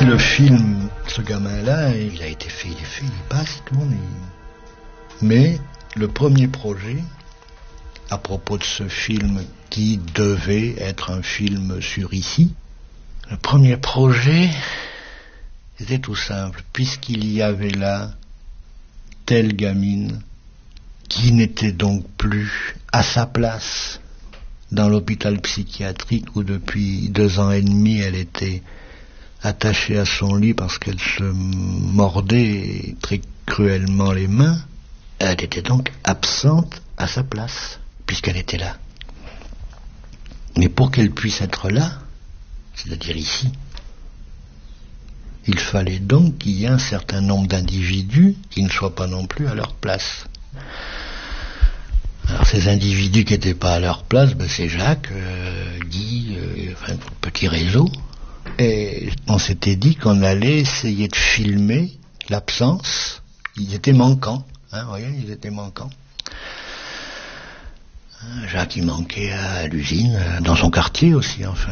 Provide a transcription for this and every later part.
Le film, ce gamin-là, il a été fait, il passe, tout le monde. Mais le premier projet, à propos de ce film qui devait être un film sur ici, le premier projet était tout simple, puisqu'il y avait là telle gamine qui n'était donc plus à sa place dans l'hôpital psychiatrique où depuis 2 ans et demi elle était attachée à son lit parce qu'elle se mordait très cruellement les mains. Elle était donc absente à sa place, puisqu'elle était là. Mais pour qu'elle puisse être là, c'est-à-dire ici, il fallait donc qu'il y ait un certain nombre d'individus qui ne soient pas non plus à leur place. Alors ces individus qui n'étaient pas à leur place, c'est Jacques, Guy, le petit réseau. Et on s'était dit qu'on allait essayer de filmer l'absence. Ils étaient manquants, vous voyez, ils étaient manquants. Jacques, il manquait à l'usine, dans son quartier aussi, enfin.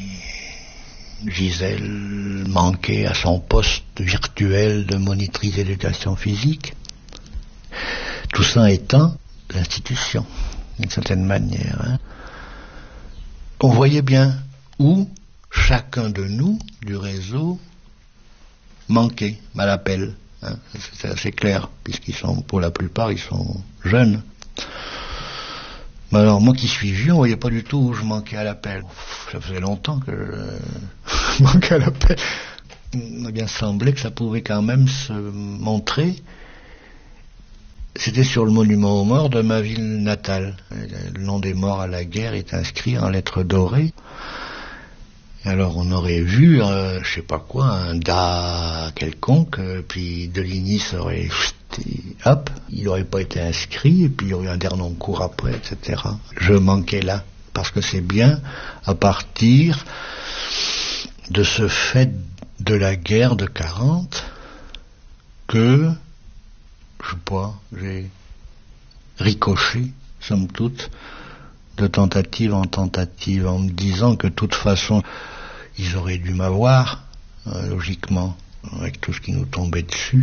Gisèle manquait à son poste virtuel de monitrice d'éducation physique. Tout ça étant l'institution, d'une certaine manière. On voyait bien où chacun de nous, du réseau, manquait à l'appel. C'est assez clair, puisqu'ils sont, pour la plupart, ils sont jeunes. Mais alors, moi qui suis vieux, on voyait pas du tout où je manquais à l'appel. Ça faisait longtemps que je manquais à l'appel. Il m'a bien semblé que ça pouvait quand même se montrer. C'était sur le monument aux morts de ma ville natale. Le nom des morts à la guerre est inscrit en lettres dorées. Et alors on aurait vu, je sais pas quoi, un da quelconque, puis Deligny serait... hop, il n'aurait pas été inscrit, et puis il y aurait eu un Dernoncourt après, etc. Je manquais là, parce que c'est bien à partir de ce fait de la guerre de 40 que, je sais pas, j'ai ricoché, somme toute, de tentative en tentative, en me disant que de toute façon, ils auraient dû m'avoir, logiquement, avec tout ce qui nous tombait dessus.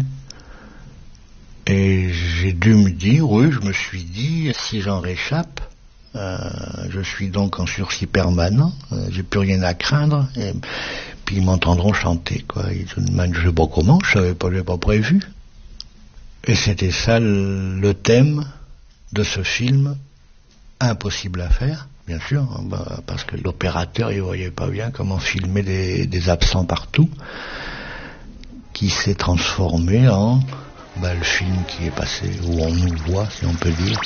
Et j'ai dû me dire, oui, je me suis dit, si j'en réchappe, je suis donc en sursis permanent, j'ai plus rien à craindre, et puis ils m'entendront chanter, quoi. Je sais pas comment, je savais pas, j'avais pas prévu. Et c'était ça le thème de ce film, impossible à faire, bien sûr, parce que l'opérateur, il voyait pas bien comment filmer des absents partout, qui s'est transformé en... le film qui est passé, où on nous voit, si on peut dire.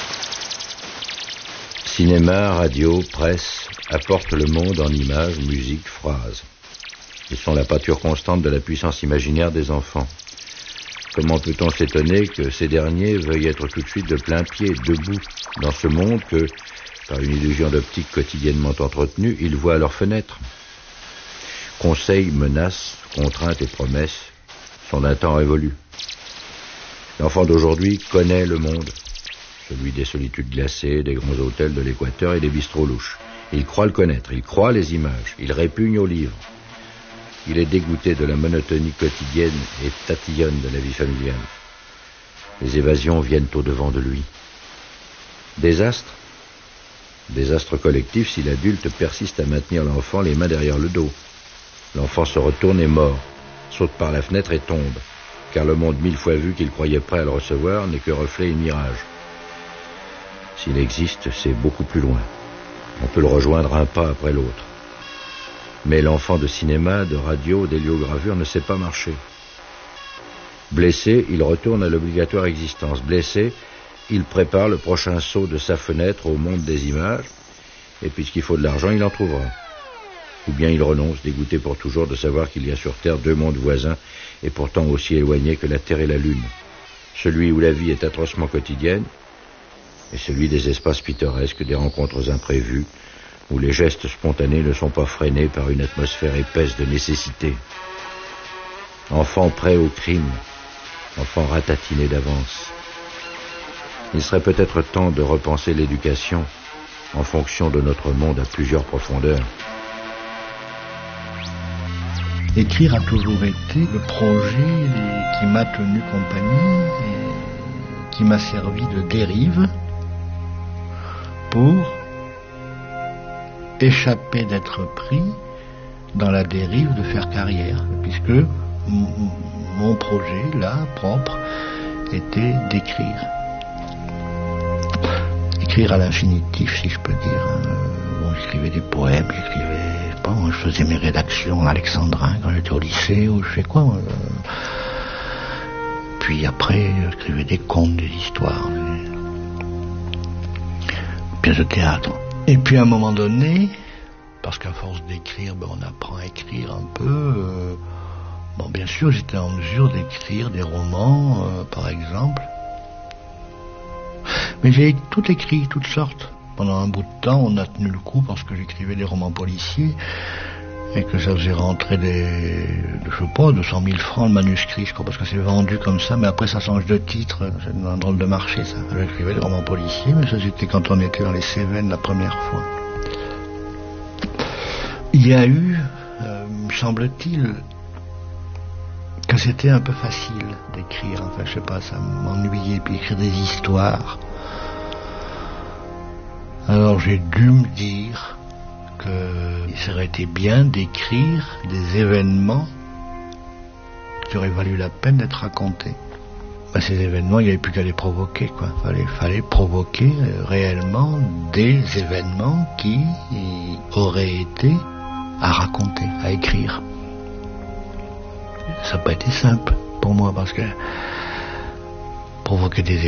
Cinéma, radio, presse apportent le monde en images, musique, phrases. Ils sont la pâture constante de la puissance imaginaire des enfants. Comment peut-on s'étonner que ces derniers veuillent être tout de suite de plein pied, debout, dans ce monde que, par une illusion d'optique quotidiennement entretenue, ils voient à leurs fenêtres. Conseils, menaces, contraintes et promesses sont d'un temps révolu. L'enfant d'aujourd'hui connaît le monde, celui des solitudes glacées, des grands hôtels de l'Équateur et des bistrots louches. Il croit le connaître, il croit les images, il répugne aux livres. Il est dégoûté de la monotonie quotidienne et tatillonne de la vie familiale. Les évasions viennent au-devant de lui. Désastre collectif si l'adulte persiste à maintenir l'enfant les mains derrière le dos. L'enfant se retourne et mord, saute par la fenêtre et tombe, car le monde 1000 fois vu qu'il croyait prêt à le recevoir n'est que reflet et mirage. S'il existe, c'est beaucoup plus loin. On peut le rejoindre un pas après l'autre. Mais l'enfant de cinéma, de radio, d'héliogravure ne sait pas marcher. Blessé, il retourne à l'obligatoire existence. Blessé, il prépare le prochain saut de sa fenêtre au monde des images, et puisqu'il faut de l'argent, il en trouvera. Ou bien il renonce, dégoûté pour toujours de savoir qu'il y a sur Terre 2 mondes voisins, et pourtant aussi éloignés que la Terre et la Lune. Celui où la vie est atrocement quotidienne, et celui des espaces pittoresques, des rencontres imprévues, où les gestes spontanés ne sont pas freinés par une atmosphère épaisse de nécessité. Enfant prêt au crime, enfant ratatiné d'avance. Il serait peut-être temps de repenser l'éducation en fonction de notre monde à plusieurs profondeurs. Écrire a toujours été le projet qui m'a tenu compagnie et qui m'a servi de dérive pour échapper d'être pris dans la dérive de faire carrière, puisque mon projet, là, propre, était d'écrire. Écrire à l'infinitif, si je peux dire. Bon, j'écrivais des poèmes, je faisais mes rédactions en alexandrin quand j'étais au lycée, ou je sais quoi. Puis après, j'écrivais des contes, des histoires, des pièces de théâtre. Et puis à un moment donné, parce qu'à force d'écrire, on apprend à écrire un peu. Bien sûr, j'étais en mesure d'écrire des romans, par exemple. Mais j'ai tout écrit, toutes sortes. Pendant un bout de temps, on a tenu le coup parce que j'écrivais des romans policiers et que ça faisait rentrer 200 000 francs le manuscrit, je crois, parce que c'est vendu comme ça, mais après ça change de titre, c'est un drôle de marché, ça. J'écrivais des romans policiers, mais ça c'était quand on était dans les Cévennes la première fois. Il y a eu, me semble-t-il, que c'était un peu facile d'écrire, enfin je sais pas, ça m'ennuyait, puis écrire des histoires. Alors j'ai dû me dire qu'il serait été bien d'écrire des événements qui auraient valu la peine d'être racontés. Ces événements, il n'y avait plus qu'à les provoquer, quoi. Fallait provoquer réellement des événements qui auraient été à raconter, à écrire. Ça n'a pas été simple pour moi parce que provoquer des